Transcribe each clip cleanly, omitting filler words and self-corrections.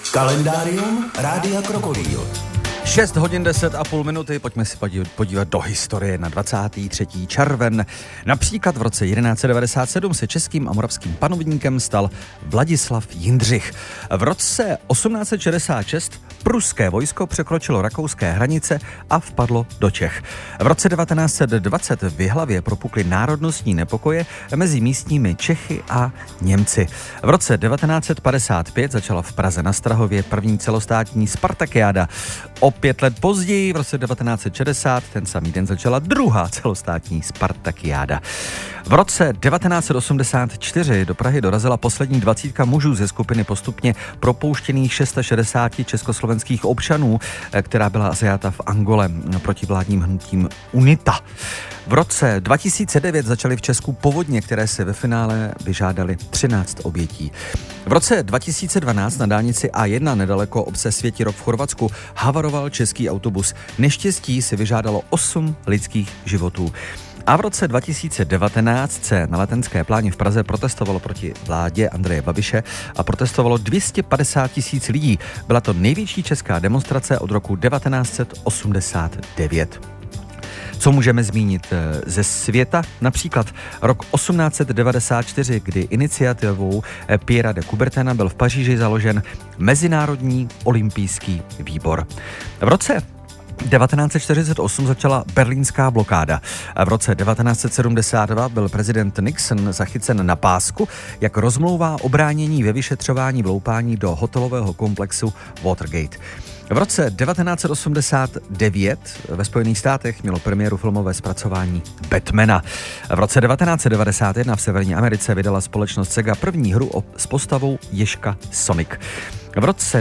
Kalendárium Rádia Krokodýl. 6 hodin 10,5 minuty, pojďme si podívat do historie na 23. červen. Například v roce 1197 se českým a moravským panovníkem stal Vladislav Jindřich. V roce 1866 pruské vojsko překročilo rakouské hranice a vpadlo do Čech. V roce 1920 v Jihlavě propukly národnostní nepokoje mezi místními Čechy a Němci. V roce 1955 začala v Praze na Strahově první celostátní Spartakiáda. O 5 let později, v roce 1960, ten samý den začala druhá celostátní Spartakiáda. V roce 1984 do Prahy dorazila poslední 20 mužů ze skupiny postupně propouštěných 660 československých občanů, která byla zajata v Angole protivládním hnutím UNITA. V roce 2009 začaly v Česku povodně, které se ve finále vyžádaly 13 obětí. V roce 2012 na dálnici A1 nedaleko obce Světirov v Chorvatsku havaroval český autobus. Neštěstí si vyžádalo 8 lidských životů. A v roce 2019 se na Letenské pláni v Praze protestovalo proti vládě Andreje Babiše a protestovalo 250 000 lidí. Byla to největší česká demonstrace od roku 1989. Co můžeme zmínit ze světa? Například rok 1894, kdy iniciativou Pierra de Coubertina byl v Paříži založen Mezinárodní olympijský výbor. V roce 1948 začala berlínská blokáda. V roce 1972 byl prezident Nixon zachycen na pásku, jak rozmlouvá obránění ve vyšetřování vloupání do hotelového komplexu Watergate. V roce 1989 ve Spojených státech mělo premiéru filmové zpracování Batmana. V roce 1991 v Severní Americe vydala společnost Sega první hru s postavou ježka Sonic. V roce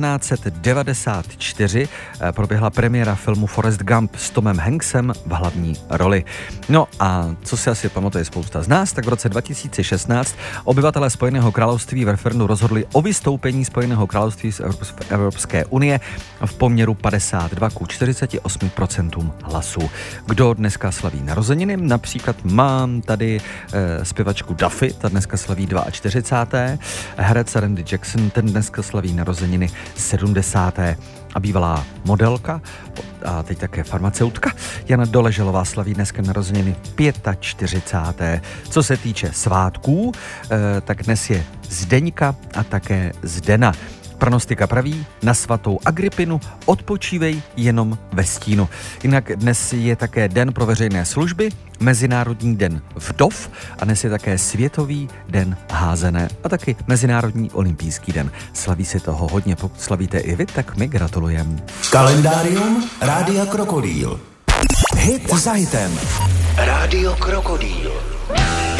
1994 proběhla premiéra filmu Forrest Gump s Tomem Hanksem v hlavní roli. No a co si asi pamatuje spousta z nás, tak v roce 2016 obyvatelé Spojeného království v referendu rozhodli o vystoupení Spojeného království z Evropské unie v poměru 52:48% hlasů. Kdo dneska slaví narozeniny? Například mám tady zpěvačku Duffy, ta dneska slaví 42. Herec Randy Jackson, ten dneska slaví narozeniny 70. A bývalá modelka a teď také farmaceutka Jana Doleželová slaví dneska narozeniny 45. Co se týče svátků, tak dnes je Zdeňka a také Zdena. Pronostika praví: na svatou Agrippinu odpočívej jenom ve stínu. Jinak dnes je také den pro veřejné služby, Mezinárodní den vdov a dnes je také Světový den házené a taky Mezinárodní olympijský den. Slaví si toho hodně, pokud slavíte i vy, tak my gratulujeme. Kalendárium Rádia Krokodýl. Hit za hitem. Rádio Krokodýl.